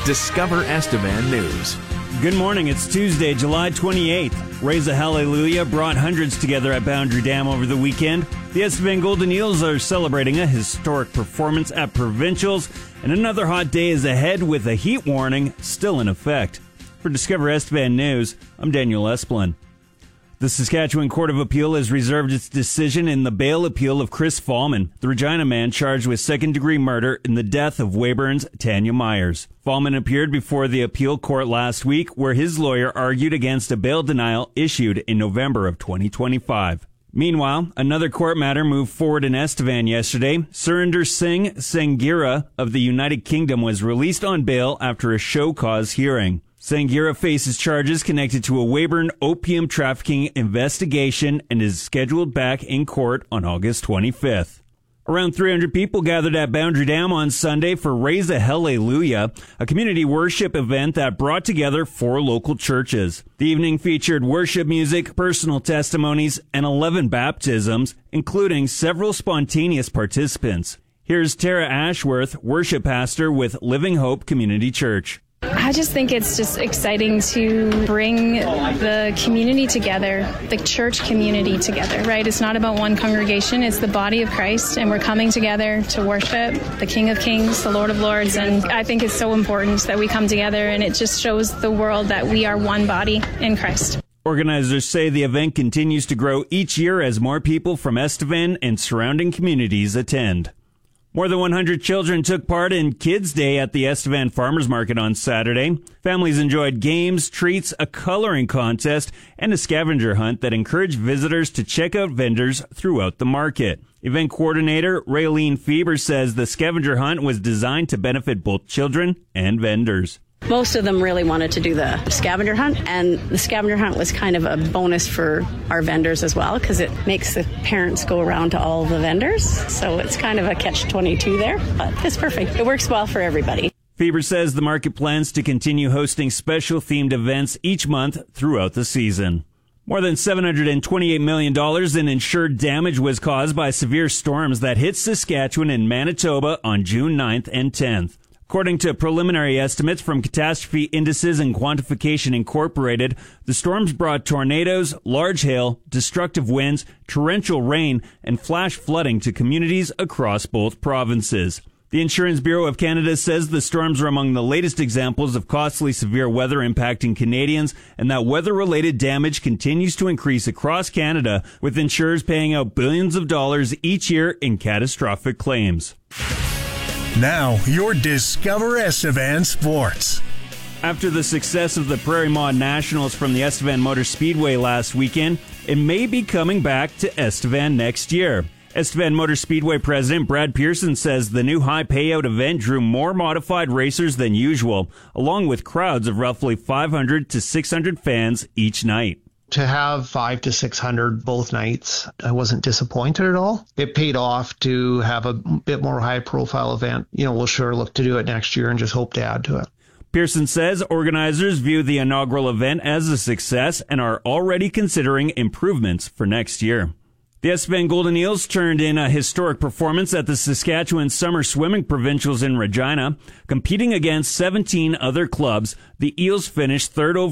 Discover Estevan News. Good morning. It's Tuesday, July 28th. Raise a Hallelujah brought hundreds together at Boundary Dam over the weekend. The Estevan Golden Eels are celebrating a historic performance at Provincials, and another hot day is ahead with a heat warning still in effect. For Discover Estevan News, I'm Daniel Esplin. The Saskatchewan Court of Appeal has reserved its decision in the bail appeal of Chris Fallman, the Regina man charged with second-degree murder in the death of Weyburn's Tanya Myers. Fallman appeared before the appeal court last week, where his lawyer argued against a bail denial issued in November of 2025. Meanwhile, another court matter moved forward in Estevan yesterday. Surinder Singh Sangira of the United Kingdom was released on bail after a show cause hearing. Sangira faces charges connected to a Weyburn opium trafficking investigation and is scheduled back in court on August 25th. Around 300 people gathered at Boundary Dam on Sunday for Raise a Hallelujah, a community worship event that brought together 4 local churches. The evening featured worship music, personal testimonies, and 11 baptisms, including several spontaneous participants. Here's Tara Ashworth, worship pastor with Living Hope Community Church. I just think it's just exciting to bring the community together, the church community together, right? It's not about one congregation, it's the body of Christ, and we're coming together to worship the King of Kings, the Lord of Lords, and I think it's so important that we come together, and it just shows the world that we are one body in Christ. Organizers say the event continues to grow each year as more people from Estevan and surrounding communities attend. More than 100 children took part in Kids Day at the Estevan Farmers Market on Saturday. Families enjoyed games, treats, a coloring contest, and a scavenger hunt that encouraged visitors to check out vendors throughout the market. Event coordinator Raylene Fieber says the scavenger hunt was designed to benefit both children and vendors. Most of them really wanted to do the scavenger hunt, and the scavenger hunt was kind of a bonus for our vendors as well, because it makes the parents go around to all the vendors. So it's kind of a catch-22 there, but it's perfect. It works well for everybody. Fieber says the market plans to continue hosting special themed events each month throughout the season. More than $728 million in insured damage was caused by severe storms that hit Saskatchewan and Manitoba on June 9th and 10th. According to preliminary estimates from Catastrophe Indices and Quantification Incorporated, the storms brought tornadoes, large hail, destructive winds, torrential rain, and flash flooding to communities across both provinces. The Insurance Bureau of Canada says the storms are among the latest examples of costly severe weather impacting Canadians, and that weather-related damage continues to increase across Canada, with insurers paying out billions of dollars each year in catastrophic claims. Now, your Discover Estevan Sports. After the success of the Prairie Maud Nationals from the Estevan Motor Speedway last weekend, it may be coming back to Estevan next year. Estevan Motor Speedway President Brad Pearson says the new high payout event drew more modified racers than usual, along with crowds of roughly 500 to 600 fans each night. To have 500 to 600 both nights, I wasn't disappointed at all. It paid off to have a bit more high-profile event. We'll sure look to do it next year and just hope to add to it. Pearson says organizers view the inaugural event as a success and are already considering improvements for next year. The Estevan Golden Eels turned in a historic performance at the Saskatchewan Summer Swimming Provincials in Regina. Competing against 17 other clubs, the Eels finished third overall